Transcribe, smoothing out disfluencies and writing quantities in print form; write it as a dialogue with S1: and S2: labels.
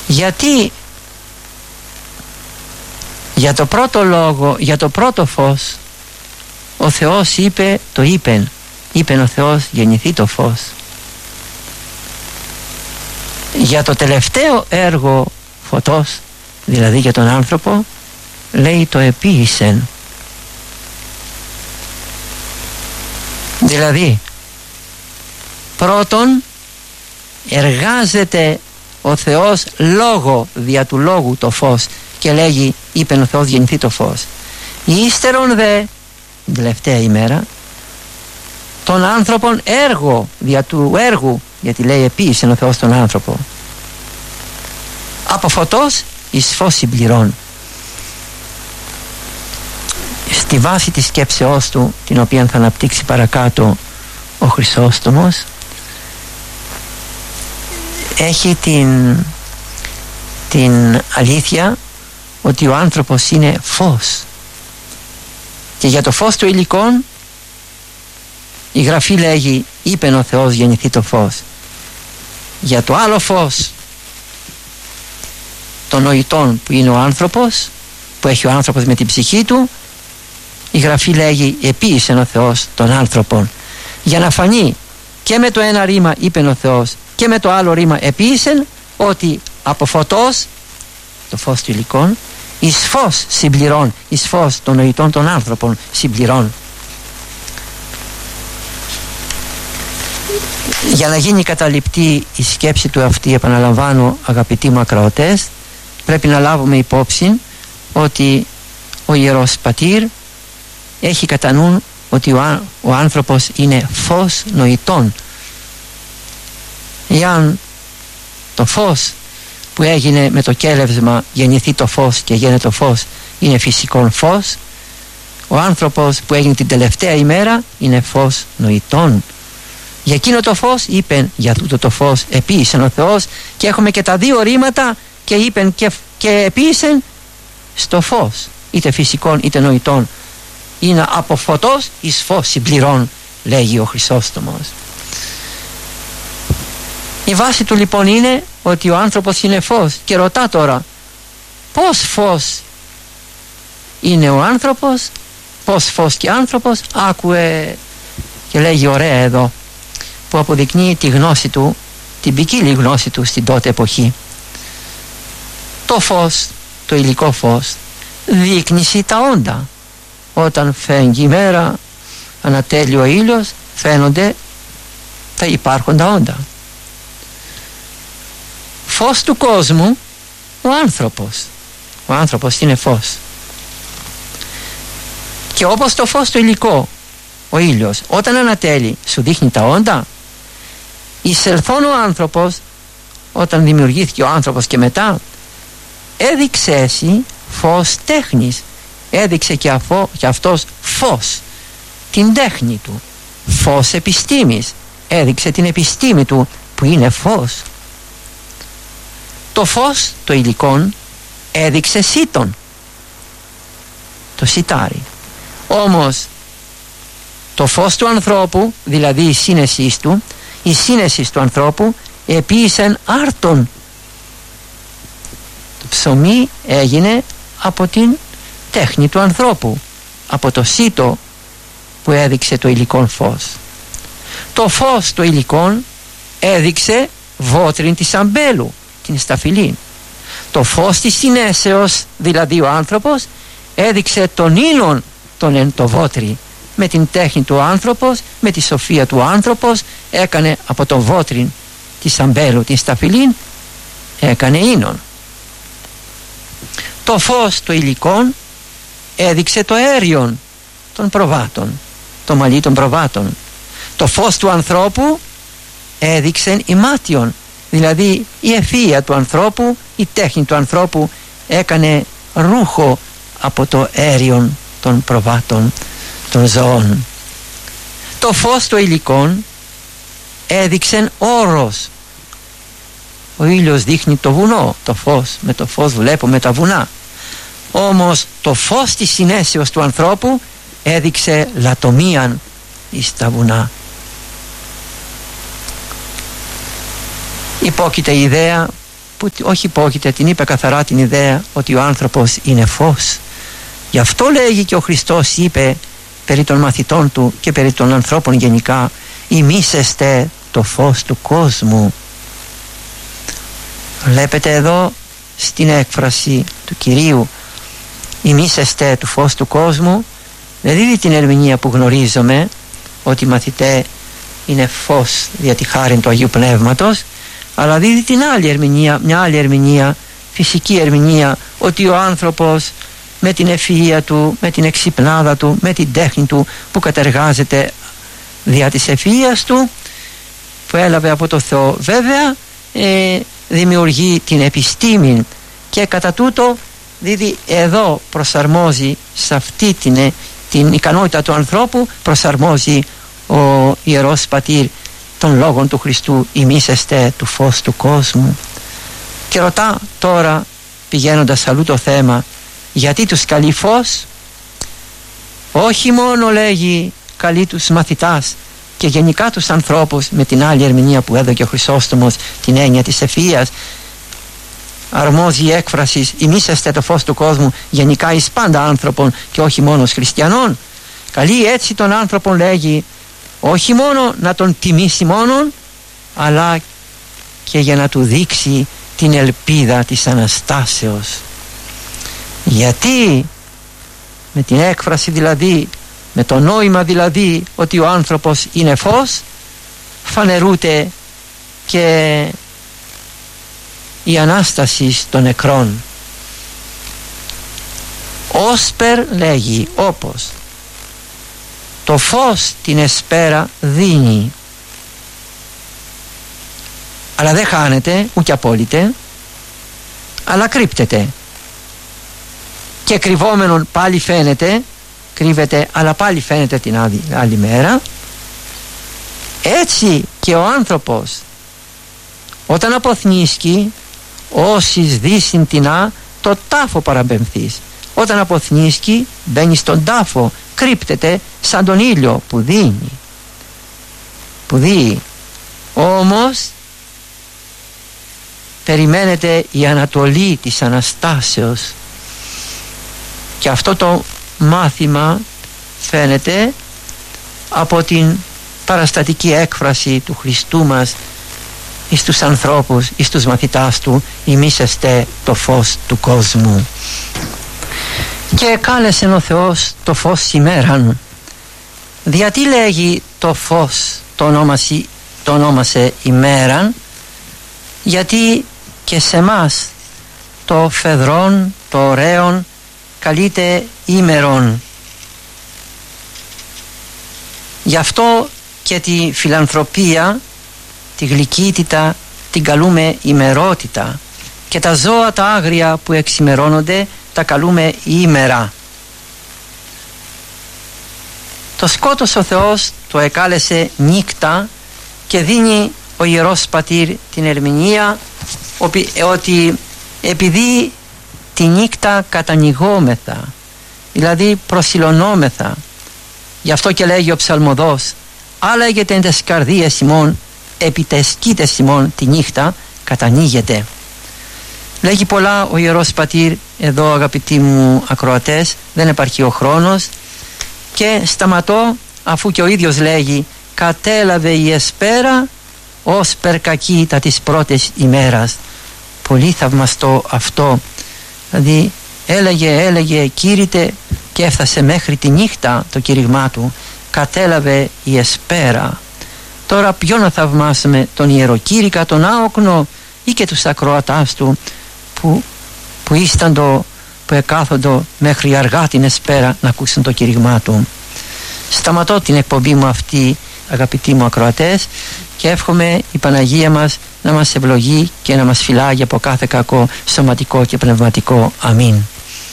S1: Γιατί για το πρώτο λόγο, για το πρώτο φως, ο Θεός είπε, το είπεν ο Θεός, γεννηθεί το φως. Για το τελευταίο έργο φωτός, δηλαδή για τον άνθρωπο, λέει το επίησεν. Δηλαδή πρώτον εργάζεται ο Θεός λόγο, δια του λόγου το φως, και λέγει, είπε ο Θεός, γεννηθεί το φως. Ύστερον δε, την τελευταία ημέρα, των άνθρωπων έργο, δια του έργου, γιατί λέει επίησεν ο Θεός τον άνθρωπο. Από φωτός εις φως συμπληρών. Στη βάση της σκέψεώς του, την οποία θα αναπτύξει παρακάτω ο Χρυσόστομος, έχει την αλήθεια ότι ο άνθρωπος είναι φως, και για το φως του υλικών η Γραφή λέγει, είπεν ο Θεός, γεννηθεί το φως. Για το άλλο φως των νοητών που είναι ο άνθρωπος, που έχει ο άνθρωπος με την ψυχή του, η Γραφή λέγει, επίησεν ο Θεός των άνθρωπων, για να φανεί και με το ένα ρήμα είπεν ο Θεός και με το άλλο ρήμα επίησεν, ότι από φωτός, το φως του υλικών, εις φως συμπληρών, εις φως των νοητών των άνθρωπων συμπληρών. Για να γίνει καταληπτή η σκέψη του αυτή, επαναλαμβάνω αγαπητοί μου ακροατές, πρέπει να λάβουμε υπόψη ότι ο Ιερός Πατήρ έχει κατά νου ότι ο άνθρωπος είναι φως νοητών. Εάν το φως που έγινε με το κέλευσμα, γεννηθεί το φως και γίνεται το φως, είναι φυσικό φως, ο άνθρωπος που έγινε την τελευταία ημέρα είναι φως νοητών. Για εκείνο το φως είπεν, για τούτο το φως επίησεν ο Θεός, και έχουμε και τα δύο ρήματα, και είπεν και επίησεν στο φως, είτε φυσικών είτε νοητών. Είναι από φωτός εις φως συμπληρών, λέγει ο Χρυσόστομος. Η βάση του λοιπόν είναι ότι ο άνθρωπος είναι φως, και ρωτά τώρα, πώς φως είναι ο άνθρωπος, πώς φως και άνθρωπος? Άκουε και λέγει ωραία εδώ, που αποδεικνύει τη γνώση του, την ποικίλη γνώση του στην τότε εποχή. Το φως, το υλικό φως, δείκνυσει τα όντα. Όταν φέγγει η μέρα, ανατέλει ο ήλιος, φαίνονται τα υπάρχοντα όντα. Φως του κόσμου, ο άνθρωπος. Ο άνθρωπος είναι φως. Και όπως το φως του υλικό, ο ήλιος, όταν ανατέλει, σου δείχνει τα όντα, εισελθόν ο άνθρωπος, όταν δημιουργήθηκε ο άνθρωπος και μετά, έδειξε εσύ φως τέχνης. Έδειξε και αυτός φως, την τέχνη του. Φως επιστήμης. Έδειξε την επιστήμη του, που είναι φως. Το φως, το υλικόν, έδειξε σίτον, το σιτάρι. Όμως το φως του ανθρώπου, δηλαδή η σύνεσης του, η σύνεση του ανθρώπου, επίησεν άρτον. Το ψωμί έγινε από την τέχνη του ανθρώπου, από το σίτο που έδειξε το υλικόν φως. Το φως το υλικόν έδειξε βότριν της αμπέλου, την σταφυλή. Το φως της συνέσεως, δηλαδή ο άνθρωπος, έδειξε τον ίνον τον εν το βότρι. Με την τέχνη του άνθρωπος, με τη σοφία του άνθρωπος, έκανε από το βότριν της αμπέλου, την σταφυλή, έκανε ίνον. Το φως το υλικόν έδειξε το αέριον των προβάτων, το μαλλί των προβάτων. Το φως του ανθρώπου έδειξε ημάτιον, δηλαδή η ευφυΐα του ανθρώπου, η τέχνη του ανθρώπου έκανε ρούχο από το αέριον των προβάτων των ζώων. Το φως το υλικόν έδειξε όρος. Ο ήλιος δείχνει το βουνό, το φως, με το φως βλέπουμε τα βουνά. Όμως το φως της συνέσεως του ανθρώπου έδειξε λατομίαν εις τα βουνά. Υπόκειται η ιδέα που όχι υπόκειται, την είπε καθαρά την ιδέα ότι ο άνθρωπος είναι φως. Γι' αυτό λέγει και ο Χριστός είπε περί των μαθητών του και περί των ανθρώπων γενικά, ημίσεστε το φως του κόσμου. Βλέπετε εδώ στην έκφραση του Κυρίου, ημίσεστε του φως του κόσμου, δεν δίδει την ερμηνεία που γνωρίζουμε ότι οι μαθητές είναι φως δια τη χάριν του Αγίου Πνεύματος, αλλά δίδει την άλλη ερμηνεία, μια άλλη ερμηνεία, φυσική ερμηνεία, ότι ο άνθρωπος με την ευφυΐα του, με την εξυπνάδα του, με την τέχνη του που κατεργάζεται δια της ευφυΐας του που έλαβε από το Θεό, βέβαια δημιουργεί την επιστήμη και κατά τούτο δίδει εδώ, προσαρμόζει σε αυτή την ικανότητα του ανθρώπου, προσαρμόζει ο Ιερός Πατήρ των λόγων του Χριστού, ημίσεστε του φως του κόσμου. Και ρωτά τώρα, πηγαίνοντας αλλού το θέμα, γιατί τους καλεί φως? Όχι μόνο, λέγει, καλεί τους μαθητάς και γενικά τους ανθρώπους, με την άλλη ερμηνεία που έδωκε ο Χρυσόστομος, την έννοια της ευφυΐας, αρμόζει η έκφραση ημίσεστε το φως του κόσμου γενικά εις πάντα άνθρωπον και όχι μόνο ως χριστιανών. Καλεί έτσι τον άνθρωπον, λέγει, όχι μόνο να τον τιμήσει μόνον, αλλά και για να του δείξει την ελπίδα της Αναστάσεως. Γιατί με την έκφραση δηλαδή, με το νόημα δηλαδή ότι ο άνθρωπος είναι φως, φανερούται και η Ανάσταση των νεκρών. Όσπερ, λέγει, όπως το φως την εσπέρα δίνει, αλλά δεν χάνεται ούτε απόλυτε, αλλά κρύπτεται και κρυβόμενον πάλι φαίνεται, κρύβεται αλλά πάλι φαίνεται την άλλη μέρα. Έτσι και ο άνθρωπος όταν αποθνίσκει, όσης δύσιν τεινά το τάφο παραμπεμφθείς. Όταν αποθνίσκει μπαίνει στον τάφο, κρύπτεται σαν τον ήλιο που δίνει, που δει. Όμως περιμένεται η ανατολή της Αναστάσεως και αυτό το μάθημα φαίνεται από την παραστατική έκφραση του Χριστού μας εις τους ανθρώπους, εις τους μαθητάς του, ημίσεστε το φως του κόσμου. Και κάλεσε ο Θεός το φως ημέραν. Γιατί λέγει το φως το ονόμασε ημέραν? Γιατί και σε μας το φεδρόν, το ωραίον καλείται ήμερον. Γι' αυτό και τη φιλανθρωπία, τη γλυκύτητα την καλούμε ημερότητα και τα ζώα τα άγρια που εξημερώνονται τα καλούμε ήμερα. Το σκότος ο Θεός το εκάλεσε νύκτα και δίνει ο Ιερός Πατήρ την ερμηνεία ότι επειδή τη νύκτα κατανοιγόμεθα, δηλαδή προσιλωνόμεθα, γι' αυτό και λέγει ο ψαλμοδός, άλλαγεται εν τες καρδίες ημών, επί τες κοίτες ημών τη νύχτα κατανοίγεται. Λέγει πολλά ο Ιερός Πατήρ εδώ, αγαπητοί μου ακροατές, δεν επαρκεί ο χρόνος και σταματώ αφού και ο ίδιος λέγει κατέλαβε η εσπέρα ως περκακίτα της πρώτης ημέρας. Πολύ θαυμαστό αυτό, δηλαδή έλεγε κήρυτε και έφτασε μέχρι τη νύχτα το κήρυγμά του, κατέλαβε η εσπέρα. Τώρα ποιο να θαυμάσουμε, τον ιεροκήρυκα, τον άοκνο ή και τους ακροατάς του που ίσταντο, που εκάθοντο μέχρι αργά την εσπέρα να ακούσουν το κήρυγμά του. Σταματώ την εκπομπή μου αυτή, αγαπητοί μου ακροατές, και εύχομαι η Παναγία μας να μας ευλογεί και να μας φυλάγει από κάθε κακό σωματικό και πνευματικό. Αμήν.